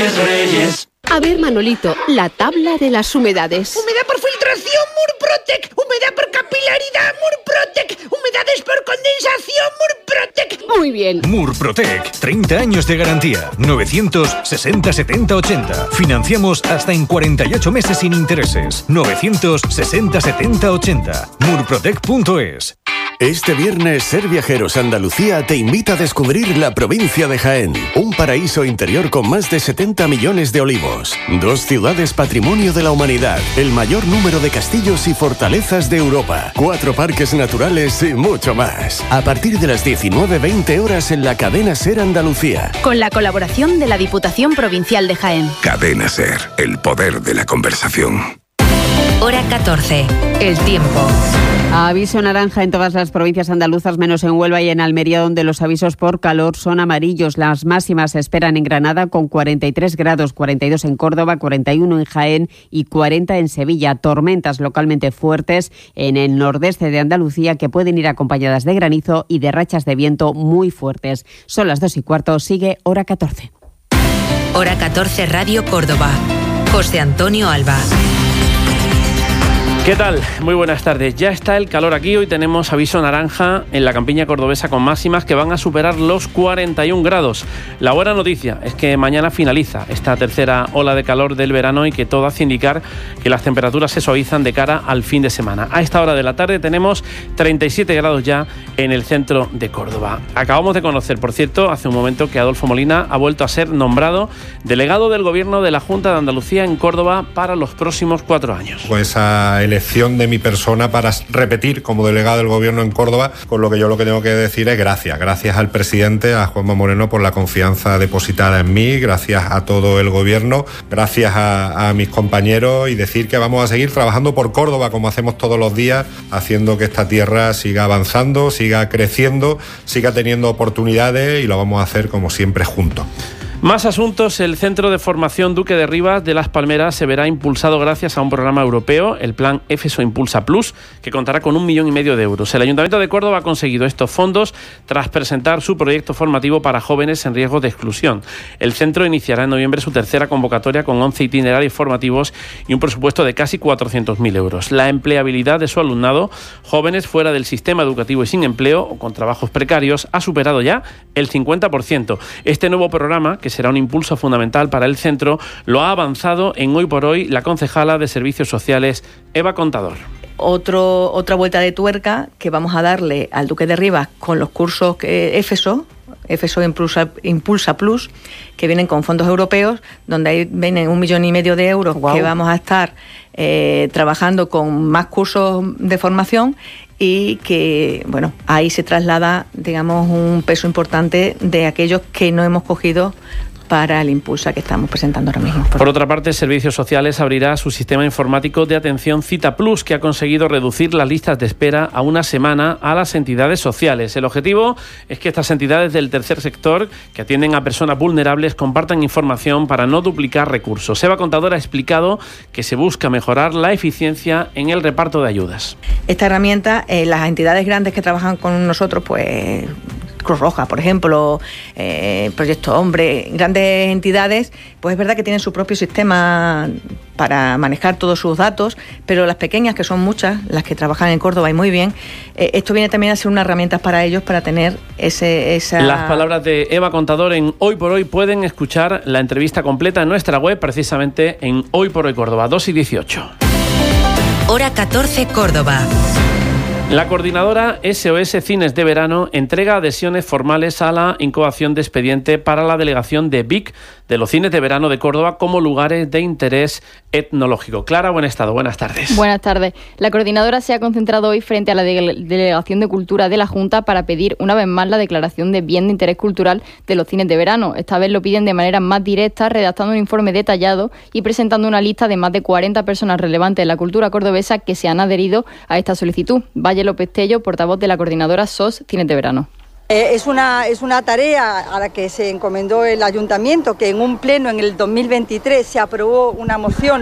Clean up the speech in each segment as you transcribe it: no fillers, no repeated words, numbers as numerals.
Reyes. A ver, Manolito, la tabla de las humedades. Humedad por filtración, Murprotec. Humedad por capilaridad, Murprotec. Humedades por condensación, Murprotec. Muy bien. Murprotec, 30 años de garantía. 960 70 80. Financiamos hasta en 48 meses sin intereses. 960 70 80. Murprotec.es. Este viernes, Ser Viajeros Andalucía te invita a descubrir la provincia de Jaén, un paraíso interior con más de 70 millones de olivos, 2 ciudades patrimonio de la humanidad, el mayor número de castillos y fortalezas de Europa, 4 parques naturales y mucho más. A partir de las 19:20 horas en la cadena Ser Andalucía. Con la colaboración de la Diputación Provincial de Jaén. Cadena Ser, el poder de la conversación. Hora 14, el tiempo. Aviso naranja en todas las provincias andaluzas, menos en Huelva y en Almería, donde los avisos por calor son amarillos. Las máximas se esperan en Granada con 43 grados, 42 en Córdoba, 41 en Jaén y 40 en Sevilla. Tormentas localmente fuertes en el nordeste de Andalucía que pueden ir acompañadas de granizo y de rachas de viento muy fuertes. Son las 2:15, sigue Hora 14. Hora 14, Radio Córdoba. José Antonio Alba. ¿Qué tal? Muy buenas tardes. Ya está el calor aquí. Hoy tenemos aviso naranja en la campiña cordobesa con máximas que van a superar los 41 grados. La buena noticia es que mañana finaliza esta tercera ola de calor del verano y que todo hace indicar que las temperaturas se suavizan de cara al fin de semana. A esta hora de la tarde tenemos 37 grados ya en el centro de Córdoba. Acabamos de conocer, por cierto, hace un momento que Adolfo Molina ha vuelto a ser nombrado delegado del Gobierno de la Junta de Andalucía en Córdoba para los próximos 4 años. Pues esa elección de mi persona para repetir como delegado del Gobierno en Córdoba, con lo que yo lo que tengo que decir es gracias al presidente, a Juanma Moreno, por la confianza depositada en mí, gracias a todo el Gobierno, gracias a mis compañeros, y decir que vamos a seguir trabajando por Córdoba como hacemos todos los días, haciendo que esta tierra siga avanzando, siga creciendo, siga teniendo oportunidades, y lo vamos a hacer como siempre juntos. Más asuntos. El Centro de Formación Duque de Rivas de Las Palmeras se verá impulsado gracias a un programa europeo, el Plan EFESO Impulsa Plus, que contará con 1,5 millones de euros. El Ayuntamiento de Córdoba ha conseguido estos fondos tras presentar su proyecto formativo para jóvenes en riesgo de exclusión. El centro iniciará en noviembre su tercera convocatoria con 11 itinerarios formativos y un presupuesto de casi 400.000 euros. La empleabilidad de su alumnado, jóvenes fuera del sistema educativo y sin empleo o con trabajos precarios, ha superado ya el 50%. Este nuevo programa, que será un impulso fundamental para el centro, lo ha avanzado en Hoy por Hoy la concejala de Servicios Sociales, Eva Contador. Otra vuelta de tuerca que vamos a darle al Duque de Rivas con los cursos EFESO Impulsa Plus, que vienen con fondos europeos, donde ahí vienen 1,5 millones de euros. Wow. Que vamos a estar trabajando con más cursos de formación, y que, bueno, ahí se traslada, digamos, un peso importante de aquellos que no hemos cogido para el Impulsa que estamos presentando ahora mismo. Por otra parte, Servicios Sociales abrirá su sistema informático de atención Cita Plus, que ha conseguido reducir las listas de espera a una semana a las entidades sociales. El objetivo es que estas entidades del tercer sector, que atienden a personas vulnerables, compartan información para no duplicar recursos. Eva Contador ha explicado que se busca mejorar la eficiencia en el reparto de ayudas. Esta herramienta, las entidades grandes que trabajan con nosotros, pues Cruz Roja, por ejemplo, Proyecto Hombre, grandes entidades, pues es verdad que tienen su propio sistema para manejar todos sus datos, pero las pequeñas, que son muchas, las que trabajan en Córdoba y muy bien, esto viene también a ser una herramienta para ellos para tener esa... Las palabras de Eva Contador en Hoy por Hoy. Pueden escuchar la entrevista completa en nuestra web, precisamente en Hoy por Hoy Córdoba, 2:18. Hora 14, Córdoba. La coordinadora SOS Cines de Verano entrega adhesiones formales a la incoación de expediente para la delegación de Vic de los cines de verano de Córdoba como lugares de interés etnológico. Clara Buenestado, buenas tardes. Buenas tardes. La coordinadora se ha concentrado hoy frente a la Delegación de Cultura de la Junta para pedir una vez más la declaración de bien de interés cultural de los cines de verano. Esta vez lo piden de manera más directa, redactando un informe detallado y presentando una lista de más de 40 personas relevantes de la cultura cordobesa que se han adherido a esta solicitud. Valle López Tello, portavoz de la coordinadora SOS Cines de Verano. Es una tarea a la que se encomendó el Ayuntamiento, que en un pleno en el 2023 se aprobó una moción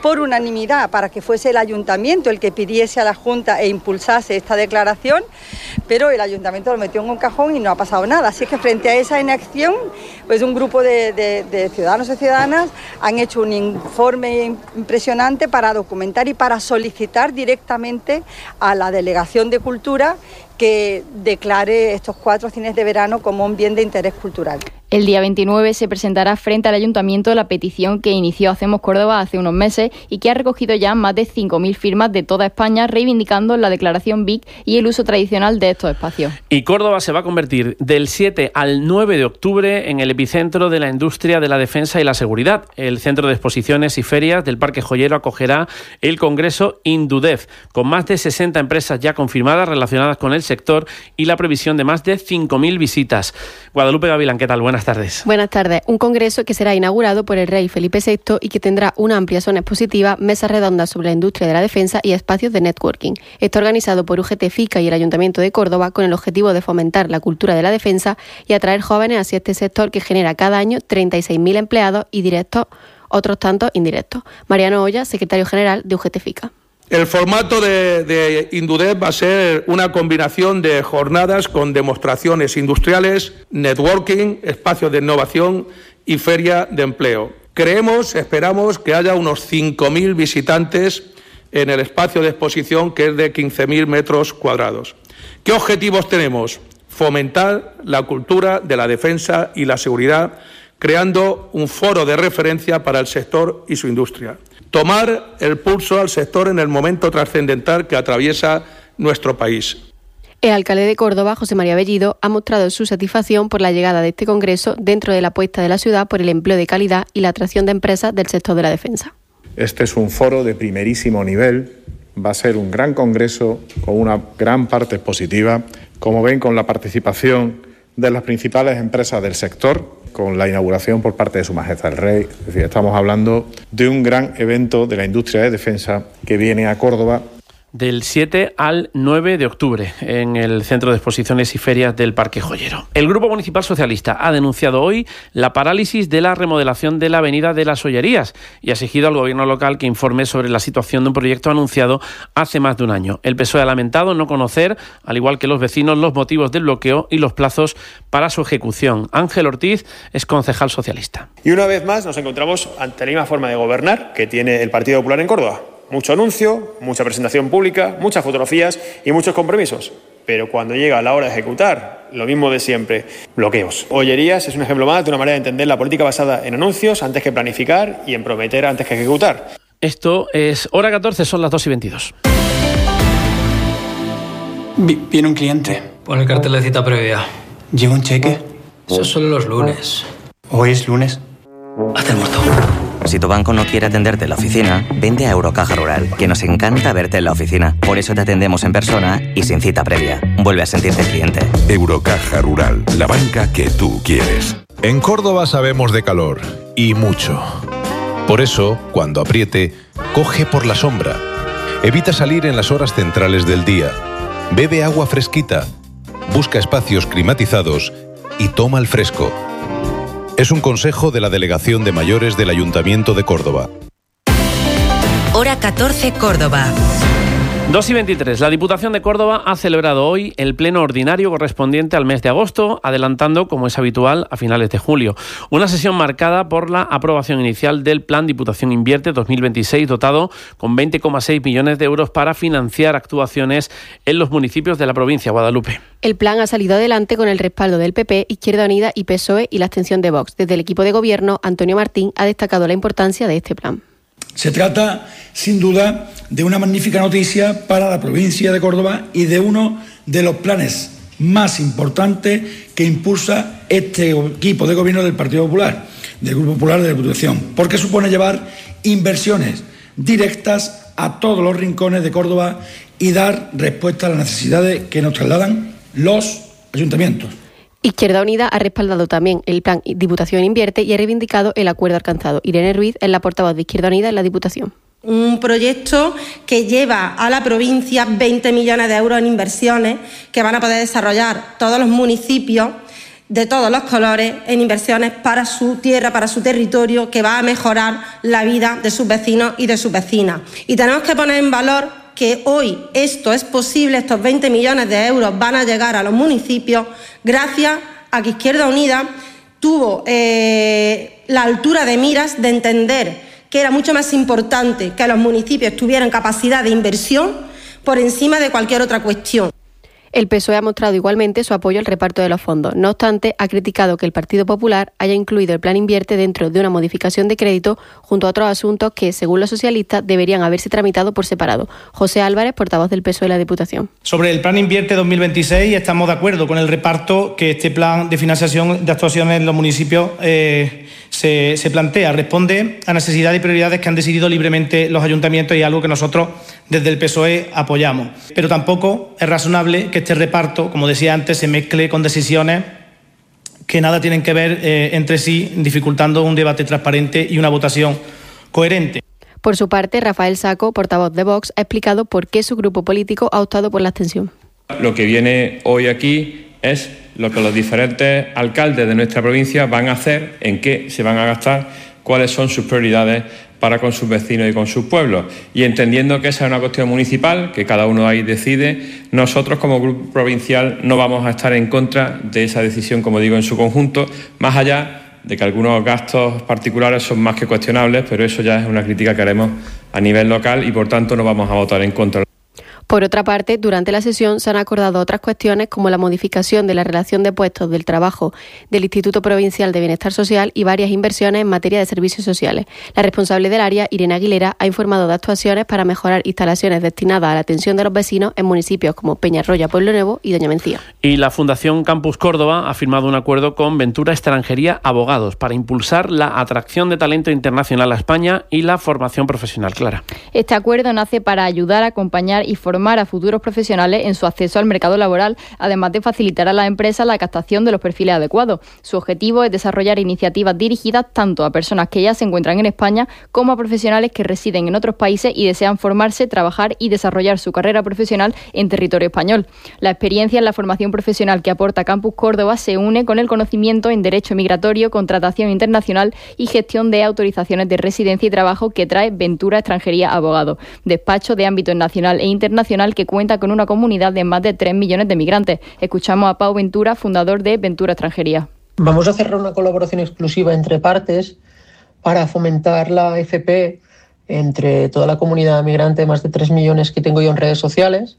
por unanimidad para que fuese el ayuntamiento el que pidiese a la Junta e impulsase esta declaración, pero el ayuntamiento lo metió en un cajón y no ha pasado nada. Así que frente a esa inacción, pues un grupo de ciudadanos y ciudadanas han hecho un informe impresionante para documentar y para solicitar directamente a la Delegación de Cultura que declare estos 4 cines de verano como un bien de interés cultural. El día 29 se presentará frente al Ayuntamiento la petición que inició Hacemos Córdoba hace unos meses y que ha recogido ya más de 5.000 firmas de toda España reivindicando la declaración BIC y el uso tradicional de estos espacios. Y Córdoba se va a convertir del 7 al 9 de octubre en el epicentro de la industria de la defensa y la seguridad. El Centro de Exposiciones y Ferias del Parque Joyero acogerá el Congreso Indudef, con más de 60 empresas ya confirmadas relacionadas con el sector y la previsión de más de 5.000 visitas. Guadalupe Gavilán, ¿qué tal? Buenas tardes. Buenas tardes. Un congreso que será inaugurado por el rey Felipe VI y que tendrá una amplia zona expositiva, mesas redondas sobre la industria de la defensa y espacios de networking. Está organizado por UGT FICA y el Ayuntamiento de Córdoba con el objetivo de fomentar la cultura de la defensa y atraer jóvenes hacia este sector que genera cada año 36.000 empleados y directos, otros tantos indirectos. Mariano Olla, secretario general de UGT FICA. El formato de Indudef va a ser una combinación de jornadas con demostraciones industriales, networking, espacios de innovación y feria de empleo. Esperamos que haya unos 5.000 visitantes en el espacio de exposición, que es de 15.000 metros cuadrados. ¿Qué objetivos tenemos? Fomentar la cultura de la defensa y la seguridad, creando un foro de referencia para el sector y su industria. Tomar el pulso al sector en el momento trascendental que atraviesa nuestro país. El alcalde de Córdoba, José María Bellido, ha mostrado su satisfacción por la llegada de este congreso dentro de la apuesta de la ciudad por el empleo de calidad y la atracción de empresas del sector de la defensa. Este es un foro de primerísimo nivel, va a ser un gran congreso con una gran parte expositiva, como ven, con la participación de las principales empresas del sector, con la inauguración por parte de Su Majestad el Rey. Es decir, estamos hablando de un gran evento de la industria de defensa que viene a Córdoba. Del 7 al 9 de octubre en el Centro de Exposiciones y Ferias del Parque Joyero. El Grupo Municipal Socialista ha denunciado hoy la parálisis de la remodelación de la Avenida de las Ollerías y ha exigido al Gobierno local que informe sobre la situación de un proyecto anunciado hace más de un año. El PSOE ha lamentado no conocer, al igual que los vecinos, los motivos del bloqueo y los plazos para su ejecución. Ángel Ortiz es concejal socialista. Y una vez más nos encontramos ante la misma forma de gobernar que tiene el Partido Popular en Córdoba. Mucho anuncio, mucha presentación pública, muchas fotografías y muchos compromisos. Pero cuando llega la hora de ejecutar, lo mismo de siempre, bloqueos. Ollerías es un ejemplo más de una manera de entender la política basada en anuncios antes que planificar y en prometer antes que ejecutar. Esto es Hora 14, son las 2:22. Viene un cliente. Pon el cartel de cita previa. ¿Lleva un cheque? Eso es solo los lunes. ¿Hoy es lunes? Haz el muerto. Si tu banco no quiere atenderte en la oficina, vente a Eurocaja Rural, que nos encanta verte en la oficina. Por eso te atendemos en persona y sin cita previa. Vuelve a sentirte cliente. Eurocaja Rural, la banca que tú quieres. En Córdoba sabemos de calor, y mucho. Por eso, cuando apriete, coge por la sombra. Evita salir en las horas centrales del día. Bebe agua fresquita. Busca espacios climatizados y toma el fresco. Es un consejo de la Delegación de Mayores del Ayuntamiento de Córdoba. Hora 14, Córdoba. 2:23. La Diputación de Córdoba ha celebrado hoy el pleno ordinario correspondiente al mes de agosto, adelantando, como es habitual, a finales de julio. Una sesión marcada por la aprobación inicial del Plan Diputación Invierte 2026, dotado con 20,6 millones de euros para financiar actuaciones en los municipios de la provincia. Guadalupe. El plan ha salido adelante con el respaldo del PP, Izquierda Unida y PSOE y la abstención de Vox. Desde el equipo de gobierno, Antonio Martín ha destacado la importancia de este plan. Se trata, sin duda, de una magnífica noticia para la provincia de Córdoba y de uno de los planes más importantes que impulsa este equipo de gobierno del Partido Popular, del Grupo Popular de la Diputación, porque supone llevar inversiones directas a todos los rincones de Córdoba y dar respuesta a las necesidades que nos trasladan los ayuntamientos. Izquierda Unida ha respaldado también el plan Diputación Invierte y ha reivindicado el acuerdo alcanzado. Irene Ruiz es la portavoz de Izquierda Unida en la Diputación. Un proyecto que lleva a la provincia 20 millones de euros en inversiones que van a poder desarrollar todos los municipios de todos los colores en inversiones para su tierra, para su territorio, que va a mejorar la vida de sus vecinos y de sus vecinas. Y tenemos que poner en valor que hoy esto es posible, estos 20 millones de euros van a llegar a los municipios gracias a que Izquierda Unida tuvo la altura de miras de entender que era mucho más importante que los municipios tuvieran capacidad de inversión por encima de cualquier otra cuestión. El PSOE ha mostrado igualmente su apoyo al reparto de los fondos. No obstante, ha criticado que el Partido Popular haya incluido el Plan Invierte dentro de una modificación de crédito junto a otros asuntos que, según los socialistas, deberían haberse tramitado por separado. José Álvarez, portavoz del PSOE de la Diputación. Sobre el Plan Invierte 2026 estamos de acuerdo con el reparto que este plan de financiación de actuaciones en los municipios se plantea. Responde a necesidades y prioridades que han decidido libremente los ayuntamientos y algo que nosotros desde el PSOE apoyamos. Pero tampoco es razonable que este reparto, como decía antes, se mezcle con decisiones que nada tienen que ver entre sí, dificultando un debate transparente y una votación coherente. Por su parte, Rafael Saco, portavoz de Vox, ha explicado por qué su grupo político ha optado por la abstención. Lo que viene hoy aquí es lo que los diferentes alcaldes de nuestra provincia van a hacer, en qué se van a gastar, cuáles son sus prioridades para con sus vecinos y con sus pueblos. Y entendiendo que esa es una cuestión municipal, que cada uno ahí decide, nosotros como grupo provincial no vamos a estar en contra de esa decisión, como digo, en su conjunto, más allá de que algunos gastos particulares son más que cuestionables, pero eso ya es una crítica que haremos a nivel local y, por tanto, no vamos a votar en contra. Por otra parte, durante la sesión se han acordado otras cuestiones como la modificación de la relación de puestos del trabajo del Instituto Provincial de Bienestar Social y varias inversiones en materia de servicios sociales. La responsable del área, Irene Aguilera, ha informado de actuaciones para mejorar instalaciones destinadas a la atención de los vecinos en municipios como Peñarroya, Pueblo Nuevo y Doña Mencía. Y la Fundación Campus Córdoba ha firmado un acuerdo con Ventura Extranjería Abogados para impulsar la atracción de talento internacional a España y la formación profesional. Clara. Este acuerdo nace para ayudar, acompañar y formar a futuros profesionales en su acceso al mercado laboral, además de facilitar a las empresas la captación de los perfiles adecuados. Su objetivo es desarrollar iniciativas dirigidas tanto a personas que ya se encuentran en España como a profesionales que residen en otros países y desean formarse, trabajar y desarrollar su carrera profesional en territorio español. La experiencia en la formación profesional que aporta Campus Córdoba se une con el conocimiento en derecho migratorio, contratación internacional y gestión de autorizaciones de residencia y trabajo que trae Ventura Extranjería Abogados, despacho de ámbito nacional e internacional que cuenta con una comunidad de más de 3 millones de migrantes. Escuchamos a Pau Ventura, fundador de Ventura Extranjería. Vamos a cerrar una colaboración exclusiva entre partes para fomentar la FP entre toda la comunidad migrante, más de 3 millones que tengo yo en redes sociales,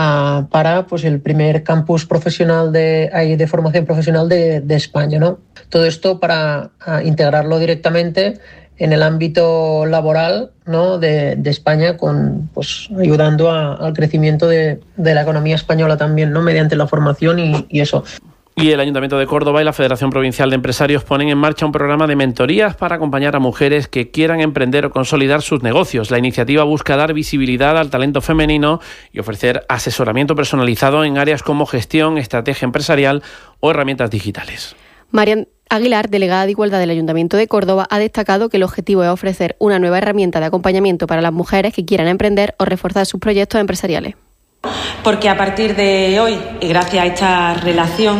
para pues el primer campus profesional de formación profesional de España, ¿no? Todo esto para integrarlo directamente en el ámbito laboral, ¿no?, de España, pues ayudando al crecimiento de la economía española también, ¿no?, mediante la formación y eso. Y el Ayuntamiento de Córdoba y la Federación Provincial de Empresarios ponen en marcha un programa de mentorías para acompañar a mujeres que quieran emprender o consolidar sus negocios. La iniciativa busca dar visibilidad al talento femenino y ofrecer asesoramiento personalizado en áreas como gestión, estrategia empresarial o herramientas digitales. Marian Aguilar, delegada de Igualdad del Ayuntamiento de Córdoba, ha destacado que el objetivo es ofrecer una nueva herramienta de acompañamiento para las mujeres que quieran emprender o reforzar sus proyectos empresariales. Porque a partir de hoy, y gracias a esta relación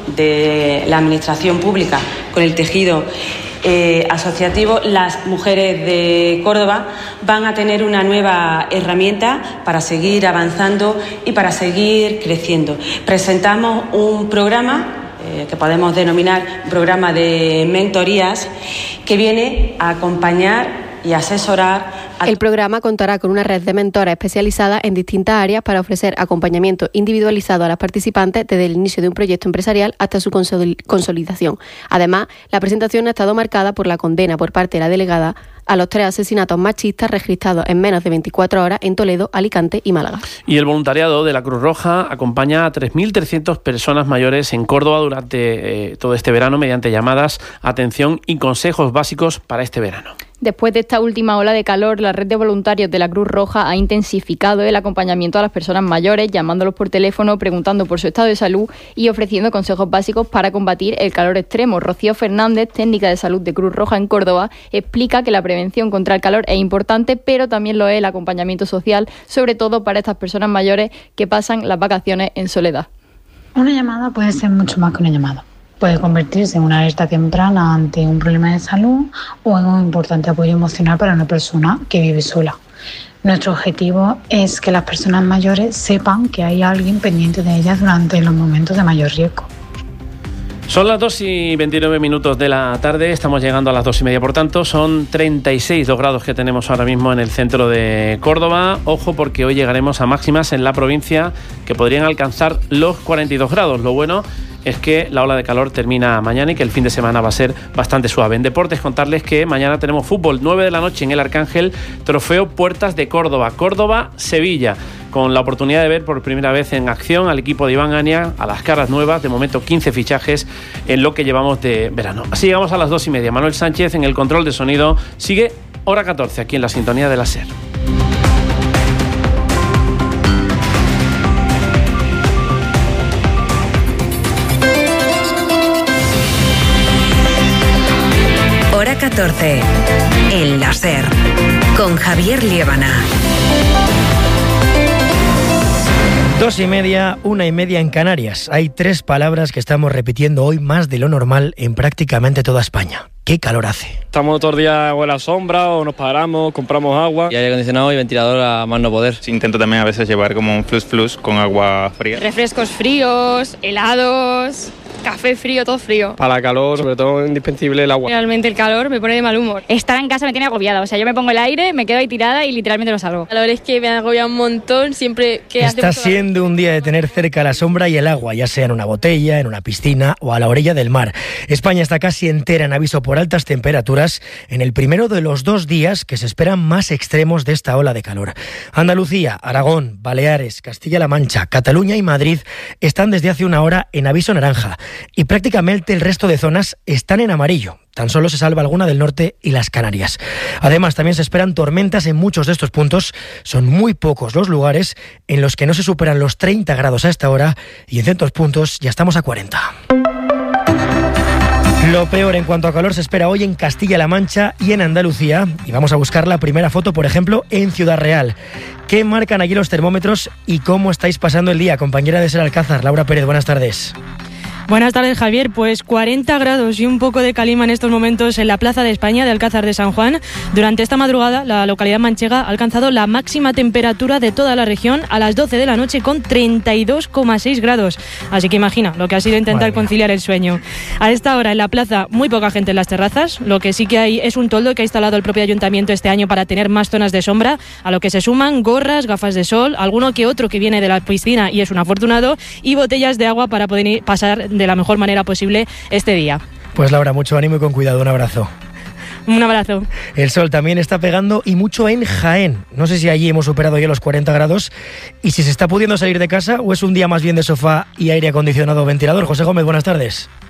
de la Administración Pública con el tejido asociativo, las mujeres de Córdoba van a tener una nueva herramienta para seguir avanzando y para seguir creciendo. Presentamos un programa que podemos denominar programa de mentorías, que viene a acompañar y asesorar. El programa contará con una red de mentoras especializadas en distintas áreas para ofrecer acompañamiento individualizado a las participantes desde el inicio de un proyecto empresarial hasta su consolidación. Además, la presentación ha estado marcada por la condena por parte de la delegada a los 3 asesinatos machistas registrados en menos de 24 horas en Toledo, Alicante y Málaga. Y el voluntariado de la Cruz Roja acompaña a 3.300 personas mayores en Córdoba durante todo este verano mediante llamadas, atención y consejos básicos para este verano. Después de esta última ola de calor, la red de voluntarios de la Cruz Roja ha intensificado el acompañamiento a las personas mayores, llamándolos por teléfono, preguntando por su estado de salud y ofreciendo consejos básicos para combatir el calor extremo. Rocío Fernández, técnica de salud de Cruz Roja en Córdoba, explica que la prevención contra el calor es importante, pero también lo es el acompañamiento social, sobre todo para estas personas mayores que pasan las vacaciones en soledad. Una llamada puede ser mucho más que una llamada. Puede convertirse en una alerta temprana ante un problema de salud o en un importante apoyo emocional para una persona que vive sola. Nuestro objetivo es que las personas mayores sepan que hay alguien pendiente de ellas durante los momentos de mayor riesgo. Son las 2:29 de la tarde, estamos llegando a las 2:30, por tanto son 36 los grados que tenemos ahora mismo en el centro de Córdoba. Ojo, porque hoy llegaremos a máximas en la provincia que podrían alcanzar los 42 grados. Lo bueno es que la ola de calor termina mañana y que el fin de semana va a ser bastante suave. En deportes, contarles que mañana tenemos fútbol, 9 de la noche en el Arcángel, trofeo Puertas de Córdoba, Córdoba-Sevilla, con la oportunidad de ver por primera vez en acción al equipo de Iván Ania, a las caras nuevas, de momento 15 fichajes en lo que llevamos de verano. Así llegamos a las 2:30. Manuel Sánchez en el control de sonido, sigue hora 14 aquí en la sintonía de la SER. Hora 14, en la SER, con Javier Liébana. 2:30, 1:30 en Canarias. Hay 3 palabras que estamos repitiendo hoy más de lo normal en prácticamente toda España. ¿Qué calor hace? Estamos todos los días o en la sombra o nos paramos, compramos agua. Y aire acondicionado y ventilador a más no poder. Intento también a veces llevar como un flus con agua fría. Refrescos fríos, helados, café frío, todo frío. Para la calor, sobre todo indispensable el agua. Realmente el calor me pone de mal humor. Estar en casa me tiene agobiada, o sea, yo me pongo el aire, me quedo ahí tirada y literalmente no salgo. La verdad es que me agobia un montón siempre que Está siendo un día de tener cerca la sombra y el agua, ya sea en una botella, en una piscina o a la orilla del mar. España está casi entera en aviso por altas temperaturas en el primero de los 2 días que se esperan más extremos de esta ola de calor. Andalucía, Aragón, Baleares, Castilla-La Mancha, Cataluña y Madrid están desde hace una hora en aviso naranja y prácticamente el resto de zonas están en amarillo. Tan solo se salva alguna del norte y las Canarias. Además, también se esperan tormentas en muchos de estos puntos. Son muy pocos los lugares en los que no se superan los 30 grados a esta hora y en ciertos puntos ya estamos a 40. Lo peor en cuanto a calor se espera hoy en Castilla-La Mancha y en Andalucía. Y vamos a buscar la primera foto, por ejemplo, en Ciudad Real. ¿Qué marcan allí los termómetros y cómo estáis pasando el día? Compañera de SER Alcázar, Laura Pérez, buenas tardes. Buenas tardes, Javier. Pues 40 grados y un poco de calima en estos momentos en la Plaza de España de Alcázar de San Juan. Durante esta madrugada, la localidad manchega ha alcanzado la máxima temperatura de toda la región a las 12 de la noche con 32,6 grados. Así que imagina lo que ha sido intentar conciliar el sueño. A esta hora en la plaza muy poca gente en las terrazas. Lo que sí que hay es un toldo que ha instalado el propio ayuntamiento este año para tener más zonas de sombra, a lo que se suman gorras, gafas de sol, alguno que otro que viene de la piscina y es un afortunado, y botellas de agua para poder pasar de la mejor manera posible este día. Pues Laura, mucho ánimo y con cuidado, un abrazo. Un abrazo. El sol también está pegando y mucho en Jaén. No sé si allí hemos superado ya los 40 grados y si se está pudiendo salir de casa o es un día más bien de sofá y aire acondicionado o ventilador. José Gómez, buenas tardes.